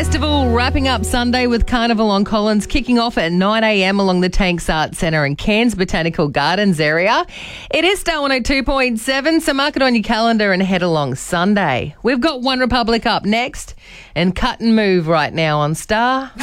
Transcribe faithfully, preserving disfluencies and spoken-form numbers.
Festival wrapping up Sunday with Carnival on Collins kicking off at nine a.m. along the Tanks Arts Centre in Cairns Botanical Gardens area. It is Star one oh two point seven, so mark it on your calendar and head along Sunday. We've got One Republic up next and Cut and Move right now on Star.